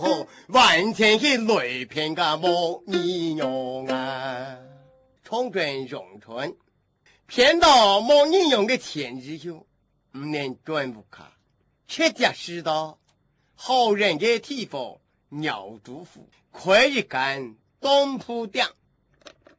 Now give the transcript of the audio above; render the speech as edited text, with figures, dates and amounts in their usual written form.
后，完全是雷骗个莫尼用啊！从军荣春骗到莫尼用的钱之后，不能转不卡，切家知道好人的地方鸟杜甫，快一干东铺店